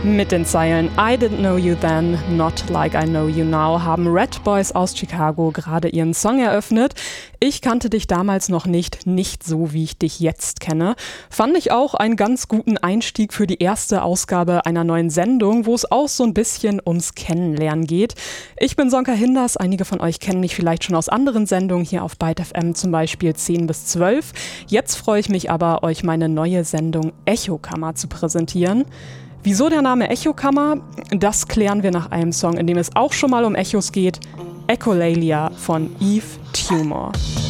Mit den Zeilen I didn't know you then, not like I know you now haben Red Boys aus Chicago gerade ihren Song eröffnet. Ich kannte dich damals noch nicht so wie ich dich jetzt kenne. Fand ich auch einen ganz guten Einstieg für die erste Ausgabe einer neuen Sendung, wo es auch so ein bisschen ums Kennenlernen geht. Ich bin Sonka Hinders, einige von euch kennen mich vielleicht schon aus anderen Sendungen hier auf Byte FM, zum Beispiel 10 bis 12. Jetzt freue ich mich aber, euch meine neue Sendung Echokammer zu präsentieren. Wieso der Name Echokammer? Das klären wir nach einem Song, in dem es auch schon mal um Echos geht. Echolalia von Eve Tumor.